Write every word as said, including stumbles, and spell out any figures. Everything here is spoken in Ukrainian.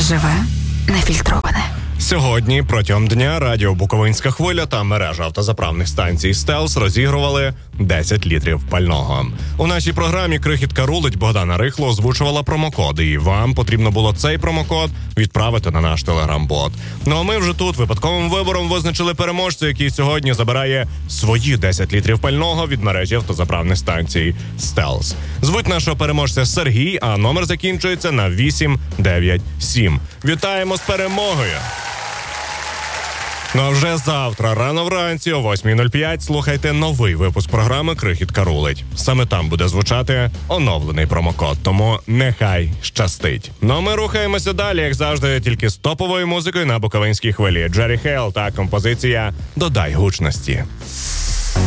Живе, нефільтроване. Сьогодні протягом дня радіо «Буковинська хвиля» та мережа автозаправних станцій «Стелс» розігрували десять літрів пального. У нашій програмі «Крихітка рулить» Богдана Рихло озвучувала промокоди, і вам потрібно було цей промокод відправити на наш телеграм-бот. Ну а ми вже тут випадковим вибором визначили переможця, який сьогодні забирає свої десять літрів пального від мережі автозаправних станцій «Стелс». Звуть нашого переможця Сергій, а номер закінчується на вісім дев'ять сім. Вітаємо з перемогою! Ну а вже завтра, рано вранці, о восьмій нуль п'ять, слухайте новий випуск програми «Крихітка рулить». Саме там буде звучати оновлений промокод, тому нехай щастить. Ну а ми рухаємося далі, як завжди, тільки з топовою музикою на Буковинській хвилі. Джері Хейл та композиція «Додай гучності».